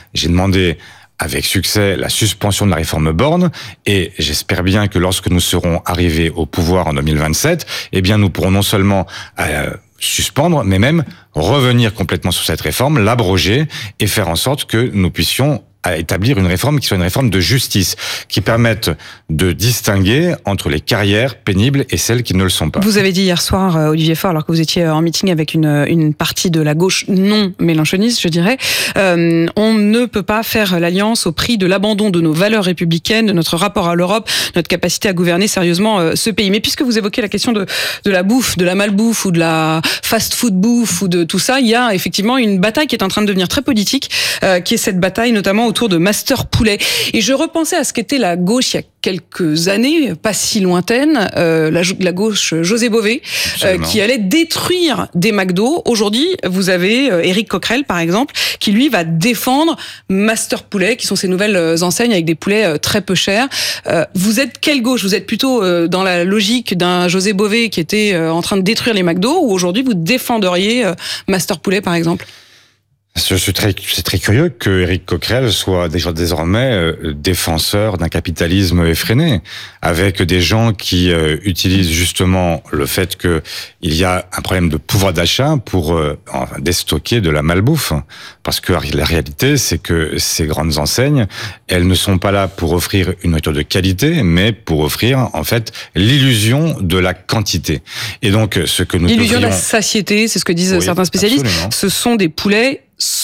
j'ai demandé avec succès la suspension de la réforme Borne, et j'espère bien que lorsque nous serons arrivés au pouvoir en 2027, eh bien nous pourrons non seulement suspendre, mais même revenir complètement sur cette réforme, l'abroger et faire en sorte que nous puissions à établir une réforme qui soit une réforme de justice, qui permette de distinguer entre les carrières pénibles et celles qui ne le sont pas. Vous avez dit hier soir, Olivier Faure, alors que vous étiez en meeting avec une partie de la gauche non mélenchoniste, je dirais, on ne peut pas faire l'alliance au prix de l'abandon de nos valeurs républicaines, de notre rapport à l'Europe, notre capacité à gouverner sérieusement ce pays. Mais puisque vous évoquez la question de la bouffe, de la malbouffe ou de la fast-food bouffe ou de tout ça, il y a effectivement une bataille qui est en train de devenir très politique, qui est cette bataille notamment autour de Master Poulet. Et je repensais à ce qu'était la gauche il y a quelques années, pas si lointaines, la gauche José Bové, qui allait détruire des McDo. Aujourd'hui, vous avez Éric Coquerel, par exemple, qui lui va défendre Master Poulet, qui sont ces nouvelles enseignes avec des poulets très peu chers. Vous êtes quelle gauche ? Vous êtes plutôt dans la logique d'un José Bové qui était en train de détruire les McDo, ou aujourd'hui vous défendriez Master Poulet, par exemple ? C'est très curieux que Éric Coquerel soit déjà désormais défenseur d'un capitalisme effréné, avec des gens qui utilisent justement le fait que il y a un problème de pouvoir d'achat pour déstocker de la malbouffe. Parce que la réalité, c'est que ces grandes enseignes, elles ne sont pas là pour offrir une nourriture de qualité, mais pour offrir en fait l'illusion de la quantité. Et donc, ce que nous l'illusion de la satiété, c'est ce que disent certains spécialistes. Absolument. Ce sont des poulets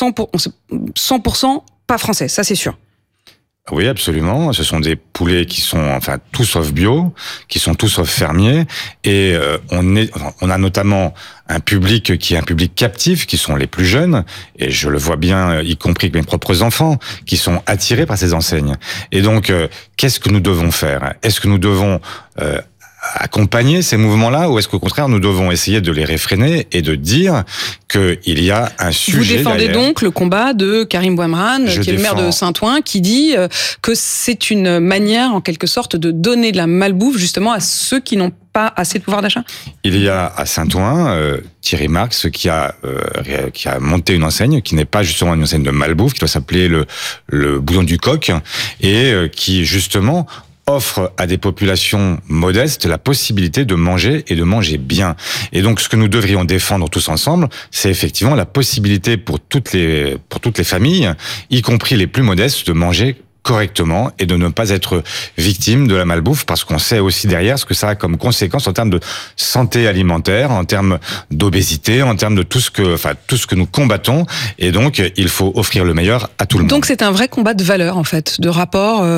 100% pas français, ça c'est sûr. Oui, absolument. Ce sont des poulets qui sont, enfin, tout sauf bio, qui sont tout sauf fermiers, et on a notamment un public qui est un public captif, qui sont les plus jeunes, et je le vois bien, y compris avec mes propres enfants, qui sont attirés par ces enseignes. Et donc, qu'est-ce que nous devons faire ? Est-ce que nous devons accompagner ces mouvements-là, ou est-ce qu'au contraire nous devons essayer de les réfréner et de dire qu'il y a un sujet derrière ? Vous défendez donc le combat de Karim Bouamrane, qui est le maire de Saint-Ouen, qui dit que c'est une manière en quelque sorte de donner de la malbouffe justement à ceux qui n'ont pas assez de pouvoir d'achat ? Il y a à Saint-Ouen Thierry Marx qui a monté une enseigne qui n'est pas justement une enseigne de malbouffe, qui doit s'appeler le Boudon du Coq, et qui justement offre à des populations modestes la possibilité de manger et de manger bien. Et donc, ce que nous devrions défendre tous ensemble, c'est effectivement la possibilité pour toutes les familles, y compris les plus modestes, de manger correctement et de ne pas être victime de la malbouffe, parce qu'on sait aussi derrière ce que ça a comme conséquence en termes de santé alimentaire, en termes d'obésité, en termes de tout ce que nous combattons. Et donc, il faut offrir le meilleur à tout le monde. Donc, c'est un vrai combat de valeurs, en fait, de rapport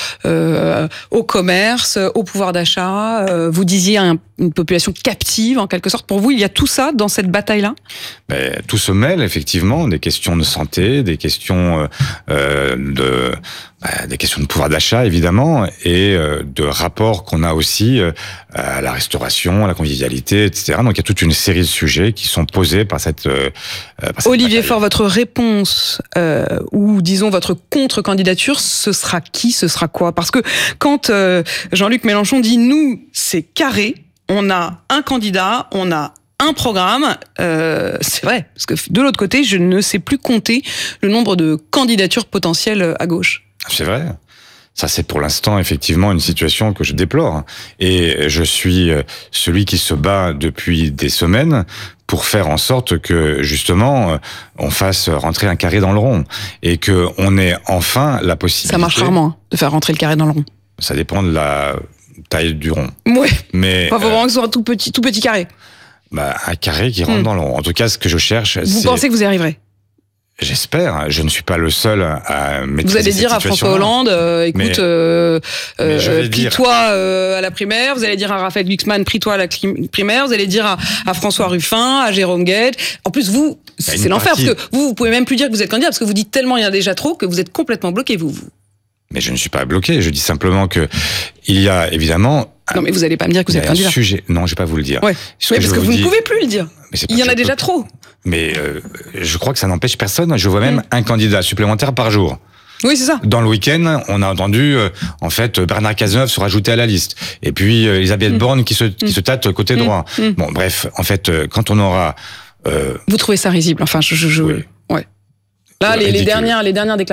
au commerce, au pouvoir d'achat. Vous disiez une population captive, en quelque sorte. Pour vous, il y a tout ça dans cette bataille-là ? Tout se mêle, effectivement, des questions de santé, des questions des questions de pouvoir d'achat, évidemment, et de rapport qu'on a aussi à la restauration, à la convivialité, etc. Donc, il y a toute une série de sujets qui sont posés par cette Olivier bataille. Faure, votre réponse, ou disons votre contre-candidature, ce sera qui ? Ce sera quoi ? Parce que quand Jean-Luc Mélenchon dit « nous, c'est carré », on a un candidat, on a un programme, c'est vrai, parce que de l'autre côté, je ne sais plus compter le nombre de candidatures potentielles à gauche. C'est vrai. Ça, c'est pour l'instant, effectivement, une situation que je déplore. Et je suis celui qui se bat depuis des semaines pour faire en sorte que, justement, on fasse rentrer un carré dans le rond. Et qu'on ait enfin la possibilité... Ça marche rarement, de faire rentrer le carré dans le rond. Ça dépend de la taille du rond. Ouais. Mais faut vraiment que ce soit un tout petit carré. Un carré qui rentre dans le rond. En tout cas, ce que je cherche, Vous pensez que vous y arriverez ? J'espère. Je ne suis pas le seul à maîtriser Vous allez dire à François Hollande, écoute, prie-toi à la primaire. Vous allez dire à Raphaël Glucksmann, prie-toi à la primaire. Vous allez dire à François Ruffin, à Jérôme Guedj. En plus, vous, c'est l'enfer, parce que vous pouvez même plus dire que vous êtes candidat, parce que vous dites tellement il y en a déjà trop que vous êtes complètement bloqué, vous. Mais je ne suis pas bloqué. Je dis simplement que il y a évidemment... Non, mais vous n'allez pas me dire que vous êtes candidat. Sujet. Non, je ne vais pas vous le dire. Ouais. Oui, parce que vous ne pouvez plus le dire. Il y en a déjà trop. Mais je crois que ça n'empêche personne. Je vois même un candidat supplémentaire par jour. Oui, c'est ça. Dans le week-end, on a entendu, en fait, Bernard Cazeneuve se rajouter à la liste. Et puis, Elisabeth Borne qui se tâte côté droit. Bon, bref, en fait, quand on aura... Vous trouvez ça risible? Enfin, Oui. ouais. Là, les dernières déclarations